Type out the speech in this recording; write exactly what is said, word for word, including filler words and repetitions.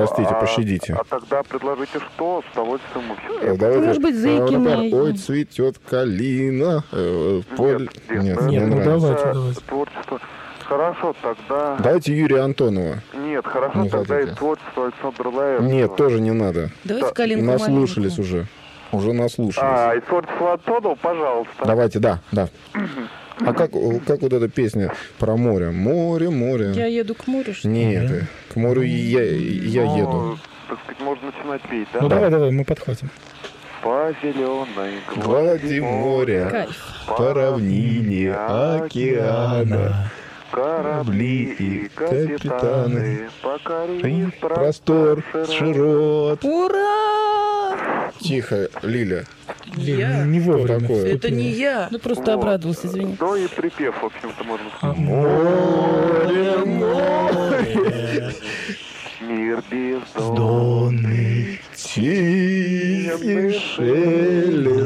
простите, а, пощадите. А тогда предложите что? С удовольствием. Э, Давайте, Может быть, Зыкиной. Ой, цветет калина. э, Поле... Нет, Нет, это не Нет, ну нравится. давайте, давайте. Творчество. Хорошо, тогда... Давайте Юрия Антонова. Нет, хорошо, Не тогда хотите? и творчество Александра Лаевского. Нет, тоже не надо. Давайте Да. Калинку Наслушались маленькую. уже. Уже наслушались. А, и творчество Антонова, пожалуйста. Давайте, да, да. А как, как вот эта песня про море? Море, море. Я еду к морю, что ли? Нет, э, к морю я, я Ну, еду. Так сказать, можно начинать петь, да? Ну давай, давай, мы подхватим. По зеленой Глади моря, Кайф. по равнине океана, корабли и капитаны, покорили простор широт. Ура! Тихо, Лиля. Блин, Я? не вовремя. такое? Это не я. Ну просто Вот. обрадовался, извини. Ну и припев, в общем-то, можно сказать. Море, море, Мир бездонный, тихий шелест